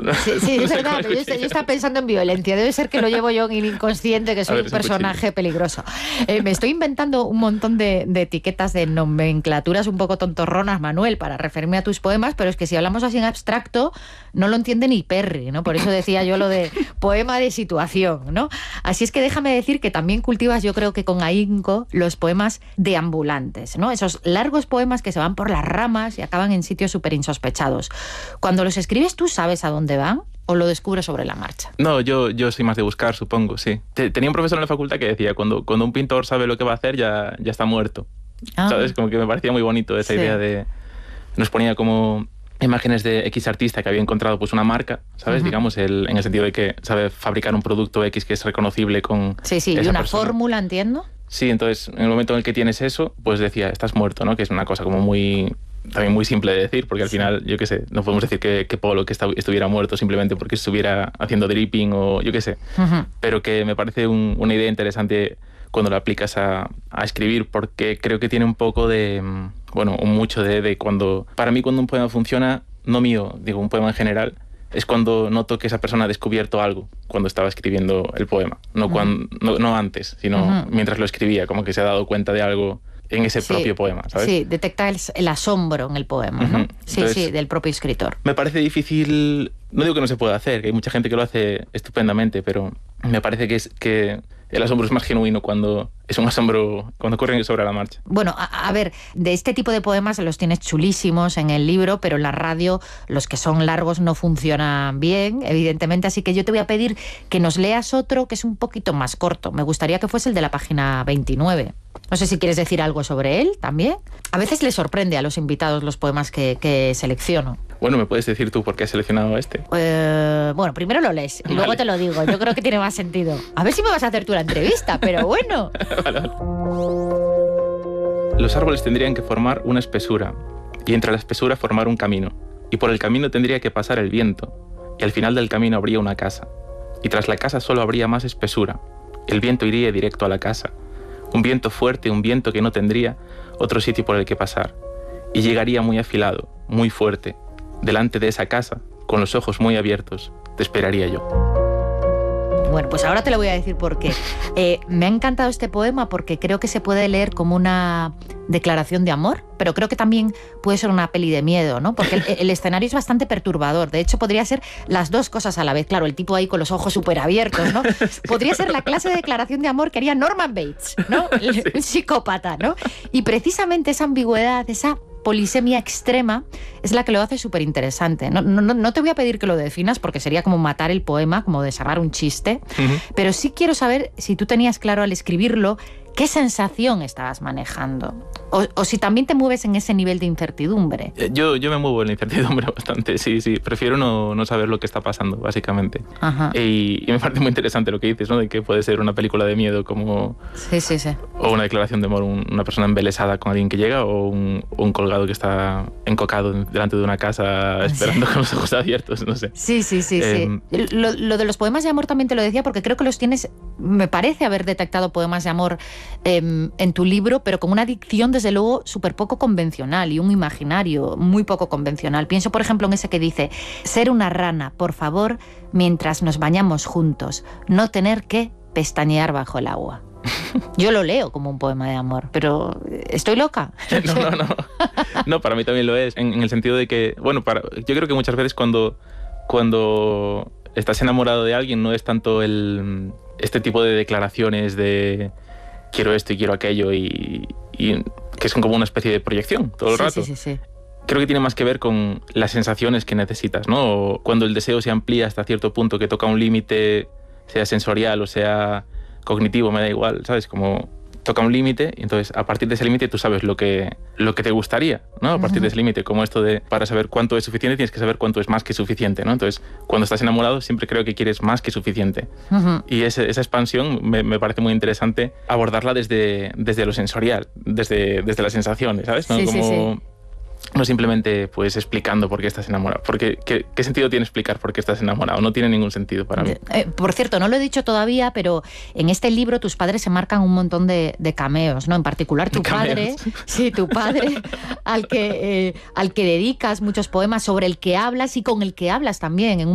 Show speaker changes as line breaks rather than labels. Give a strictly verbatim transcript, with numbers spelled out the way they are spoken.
Sí, sí, es verdad, pero yo, estoy, yo estaba pensando en violencia. Debe ser que lo llevo yo en el inconsciente, que soy ver, un personaje un peligroso. Eh, me estoy inventando un montón de, de etiquetas, de nomenclaturas un poco tontorronas, Manuel, para referirme a tus poemas, pero es que si hablamos así en abstracto, no lo entiende ni Perry, ¿no? Por eso decía yo lo de poema de situación, ¿no? Así es que déjame decir que también cultivas, yo creo que con ahínco, los poemas deambulantes, ¿no? Esos largos poemas que se van por las ramas y acaban en sitios súper insospechados. Cuando los escribes, ¿tú sabes a dónde van o lo descubres sobre la marcha?
No, yo, yo soy más de buscar, supongo, sí. Tenía un profesor en la facultad que decía, cuando, cuando un pintor sabe lo que va a hacer, ya, ya está muerto. Ah. ¿Sabes? Como que me parecía muy bonito esa sí. idea de... Nos ponía como imágenes de X artista que había encontrado pues una marca, ¿sabes? Uh-huh. Digamos, el, en el sentido de que sabe fabricar un producto X que es reconocible con
Sí, sí, y una persona. Fórmula, entiendo.
Sí, entonces, en el momento en el que tienes eso, pues decía, estás muerto, ¿no? Que es una cosa como muy... también muy simple de decir, porque al sí. final, yo qué sé, no podemos decir que, que Polo que está, estuviera muerto simplemente porque estuviera haciendo dripping o yo qué sé, uh-huh. pero que me parece un, una idea interesante cuando la aplicas a, a escribir, porque creo que tiene un poco de, bueno, un mucho de, de cuando, para mí cuando un poema funciona, no mío, digo un poema en general, es cuando noto que esa persona ha descubierto algo cuando estaba escribiendo el poema, no, uh-huh. cuando, no, no antes, sino uh-huh. mientras lo escribía, como que se ha dado cuenta de algo en ese sí, propio poema, ¿sabes?
Sí, detecta el, el asombro en el poema, ¿no? Uh-huh. Sí, Entonces, sí, del propio escritor.
Me parece difícil, no digo que no se pueda hacer, que hay mucha gente que lo hace estupendamente, pero me parece que es que el asombro es más genuino cuando es un asombro, cuando corren sobre la marcha.
Bueno, a, a ver, de este tipo de poemas los tienes chulísimos en el libro, pero en la radio los que son largos no funcionan bien, evidentemente, así que yo te voy a pedir que nos leas otro que es un poquito más corto. Me gustaría que fuese el de la página veintinueve. No sé si quieres decir algo sobre él también. A veces les sorprende a los invitados los poemas que, que selecciono.
Bueno, ¿me puedes decir tú por qué has seleccionado este?
Eh, bueno, primero lo lees y vale. luego te lo digo. Yo creo que tiene más sentido. A ver si me vas a hacer tú la entrevista, pero bueno.
Vale, vale. Los árboles tendrían que formar una espesura y entre la espesura formar un camino. Y por el camino tendría que pasar el viento. Y al final del camino habría una casa. Y tras la casa solo habría más espesura. El viento iría directo a la casa. Un viento fuerte, un viento que no tendría otro sitio por el que pasar. Y llegaría muy afilado, muy fuerte. Delante de esa casa, con los ojos muy abiertos, te esperaría yo.
Bueno, pues ahora te lo voy a decir por qué. Eh, me ha encantado este poema porque creo que se puede leer como una declaración de amor, pero creo que también puede ser una peli de miedo, ¿no? Porque el, el escenario es bastante perturbador. De hecho, podría ser las dos cosas a la vez. Claro, el tipo ahí con los ojos súper abiertos, ¿no? Podría ser la clase de declaración de amor que haría Norman Bates, ¿no? Sí. Un psicópata, ¿no? Y precisamente esa ambigüedad, esa polisemia extrema es la que lo hace súper interesante. No, no, no te voy a pedir que lo definas porque sería como matar el poema, como desarmar un chiste, uh-huh. pero sí quiero saber si tú tenías claro al escribirlo qué sensación estabas manejando o, o si también te mueves en ese nivel de incertidumbre.
Yo, yo me muevo en la incertidumbre bastante, sí, sí. Prefiero no, no saber lo que está pasando, básicamente.
Ajá.
Y, y me parece muy interesante lo que dices, ¿no? De que puede ser una película de miedo como...
Sí, sí, sí.
O una declaración de amor, un, una persona embelesada con alguien que llega o un, un colgado que está encocado delante de una casa esperando sí. con los ojos abiertos, no sé.
Sí, sí, sí. Eh, sí. Lo, lo de los poemas de amor también te lo decía porque creo que los tienes... Me parece haber detectado poemas de amor eh, en tu libro, pero con una dicción, desde luego, súper poco convencional y un imaginario muy poco convencional. Pienso, por ejemplo, en ese que dice: ser una rana, por favor, mientras nos bañamos juntos, no tener que pestañear bajo el agua. Yo lo leo como un poema de amor, pero ¿estoy loca?
No, no, no. No, para mí también lo es, en, en el sentido de que, bueno, para, yo creo que muchas veces cuando, cuando estás enamorado de alguien no es tanto el, este tipo de declaraciones de quiero esto y quiero aquello y, y que son como una especie de proyección todo el
sí,
rato.
Sí, sí, sí.
Creo que tiene más que ver con las sensaciones que necesitas, ¿no? O cuando el deseo se amplía hasta cierto punto, que toca un límite, sea sensorial o sea cognitivo, me da igual, ¿sabes? Como toca un límite y entonces a partir de ese límite tú sabes lo que, lo que te gustaría, ¿no? A partir uh-huh. de ese límite, como esto de para saber cuánto es suficiente tienes que saber cuánto es más que suficiente, ¿no? Entonces, cuando estás enamorado siempre creo que quieres más que suficiente. Uh-huh. Y ese, esa expansión me, me parece muy interesante abordarla desde, desde lo sensorial, desde, desde las sensaciones, ¿sabes? ¿No?
Sí,
como,
sí, sí.
No simplemente pues explicando por qué estás enamorado. Porque, ¿qué, ¿Qué sentido tiene explicar por qué estás enamorado? No tiene ningún sentido para mí.
Eh, por cierto, no lo he dicho todavía, pero en este libro tus padres se marcan un montón de, de cameos, ¿no? En particular tu
¿Cameos?
padre, sí, tu padre, al que, eh, al que dedicas muchos poemas, sobre el que hablas y con el que hablas también en un